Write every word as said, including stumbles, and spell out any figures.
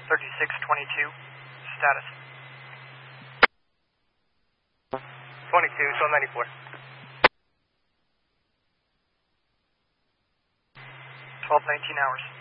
thirty-six twenty-two. Status. twenty-two, twelve ninety-four. twelve nineteen hours.